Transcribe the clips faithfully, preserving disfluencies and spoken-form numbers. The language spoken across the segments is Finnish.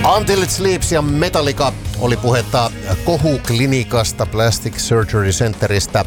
Until It Sleeps ja Metallica oli puhetta kohuklinikasta, Plastic Surgery Centeristä,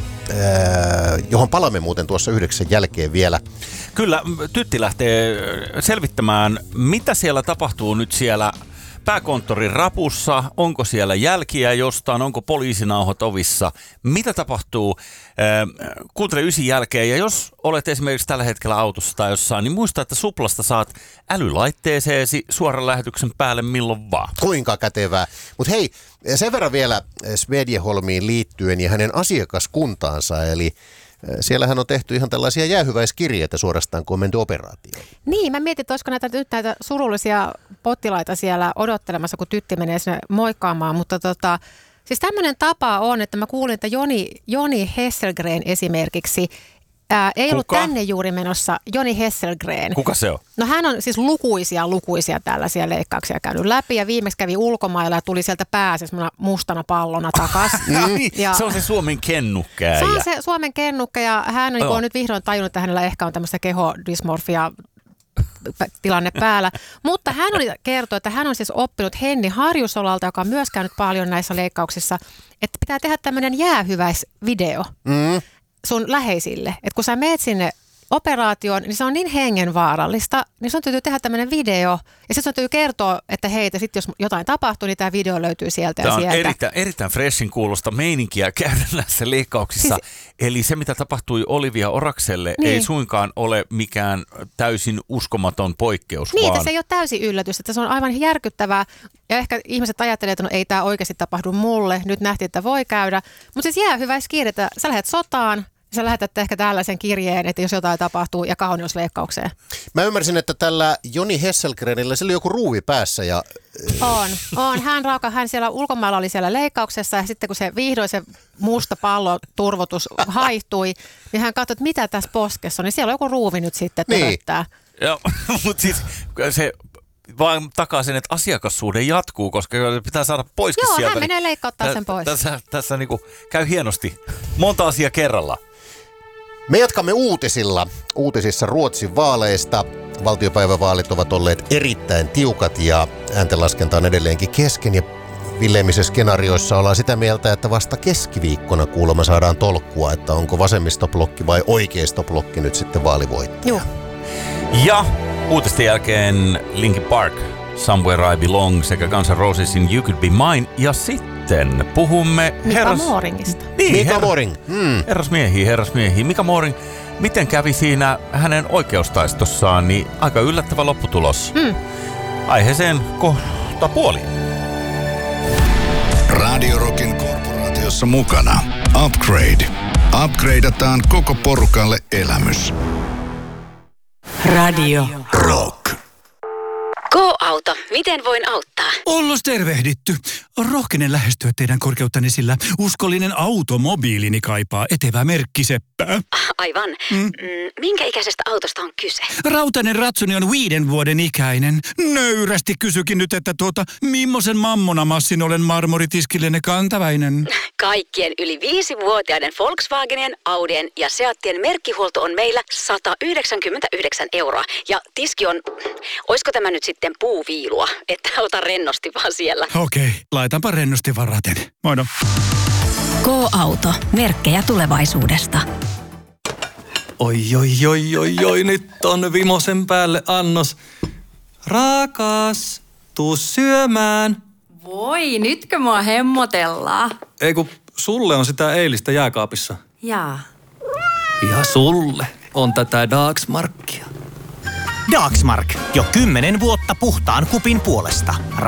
johon palaamme muuten tuossa yhdeksän jälkeen vielä. Kyllä, Tytti lähtee selvittämään, mitä siellä tapahtuu nyt siellä pääkonttorin rapussa, onko siellä jälkiä jostain, onko poliisinauhat ovissa, mitä tapahtuu, kuuntele ysin jälkeen. Ja jos olet esimerkiksi tällä hetkellä autossa tai jossain, niin muista, että Suplasta saat älylaitteeseesi suoran lähetyksen päälle milloin vaan. Kuinka kätevää. Mutta hei, sen verran vielä Smedjeholmiin liittyen ja hänen asiakaskuntaansa, eli siellähän on tehty ihan tällaisia jäähyväiskirjeitä suorastaan, kun on menty operaatioon. Niin, mä mietin, että olisiko näitä, nyt näitä surullisia potilaita siellä odottelemassa, kun Tytti menee sinne moikkaamaan. Mutta tota, siis tämmöinen tapa on, että mä kuulin, että Joni, Joni Hesselgren esimerkiksi ää, ei Kuka? ollut tänne juuri menossa. Joni Hesselgren. Kuka se on? No hän on siis lukuisia, lukuisia tällaisia leikkauksia käynyt läpi ja viimeksi kävi ulkomailla ja tuli sieltä päässä mustana pallona takaisin. Ja se on se Suomen kennukkä. Se on se Suomen kennukkä ja hän on, oh. on nyt vihdoin tajunnut, että hänellä ehkä on tämmöistä kehodysmorfia tilanne päällä. Mutta hän oli kertoi, että hän on siis oppinut Henni Harjusolalta, joka on myös käynyt paljon näissä leikkauksissa, että pitää tehdä tämmöinen jäähyväisvideo mm. sun läheisille. Että kun sä meet sinne operaatioon, niin se on niin hengenvaarallista, niin sun täytyy tehdä tämmöinen video ja sitten sun täytyy kertoa, että heitä sitten jos jotain tapahtuu, niin tämä video löytyy sieltä tämä ja sieltä. Tämä on erittäin, erittäin freshin kuulosta meininkiä käydä näissä leikkauksissa. Siis, eli se, mitä tapahtui Olivia Orakselle, niin. ei suinkaan ole mikään täysin uskomaton poikkeus. Niin, vaan se ei ole täysin yllätys, että se on aivan järkyttävää. Ja ehkä ihmiset ajattelee, että no, ei tämä oikeasti tapahdu mulle, nyt nähtiin, että voi käydä. Mutta siis jäähyväiskiirrettä, sä lähdet sotaan. Sä lähetät ehkä tällaisen kirjeen, että jos jotain tapahtuu ja kauneusleikkaukseen. Mä ymmärsin, että tällä Joni Hesselgrenillä sillä oli joku ruuvi päässä ja... On, on. Hän raaka, hän siellä ulkomailla oli siellä leikkauksessa ja sitten kun se vihdoin se musta palloturvotus haihtui, niin hän katsoi, että mitä tässä poskessa on, niin siellä on joku ruuvi nyt sitten töröttää. Niin. Joo, mutta siis se... vaan takaa sen, että asiakassuhde jatkuu, koska pitää saada poiskin Joo, sieltä. Joo, hän menee leikkauttaa niin, sen pois. Tässä, tässä niinku käy hienosti. Monta asiaa kerralla. Me jatkamme uutisilla. Uutisissa Ruotsin vaaleista. Valtiopäivävaalit ovat olleet erittäin tiukat ja ääntenlaskenta on edelleenkin kesken. Ja villeimmissä skenaarioissa ollaan sitä mieltä, että vasta keskiviikkona kuulemma saadaan tolkkua, että onko vasemmistoblokki vai oikeistoblokki nyt sitten vaalivoittaja. Joo. Ja uutisten jälkeen Linkin Park, Somewhere I Belong sekä Guns N' Rosesin You Could Be Mine. Ja sitten puhumme Mika herras... Mooringista. Niin, Mika her... Mooring. Hmm. Herrasmiehiä, herrasmiehiä. Mika Mooring, miten kävi siinä hänen oikeustaistossaan, niin aika yllättävä lopputulos. Hmm. Aiheeseen kohta puoli. Radio Rockin korporaatiossa mukana Upgrade. Upgradeataan koko porukalle elämys. Radio Rock. Go-auto, miten voin auttaa? Ollos tervehditty. Rohkenen lähestyä teidän korkeuttanne, sillä uskollinen automobiilini kaipaa etevää merkkiseppää. Aivan. Mm. Mm, minkä ikäisestä autosta on kyse? Rautainen ratsuni on viiden vuoden ikäinen. Nöyrästi kysykin nyt, että tuota, millaisen mammonamassin olen marmoritiskillenne kantaväinen? Kaikkien yli viisivuotiaiden Volkswagenien, Audien ja Seattien merkkihuolto on meillä sata yhdeksänkymmentäyhdeksän euroa. Ja tiski on, oisko tämä nyt sitten puuviilua, että ota rennosti vaan siellä. Okei, laitanpa rennosti varaten. Moino. Go-auto. Merkkejä tulevaisuudesta. Oi, oi, oi, oi, oi, nyt on vimosen päälle annos. Rakas, tuu syömään. Voi, nytkö mua hemmotellaan? Ei kun sulle on sitä eilistä jääkaapissa. Jaa. Ja sulle on tätä Dagsmarkia. Dagsmark. Jo kymmenen vuotta puhtaan kupin puolesta.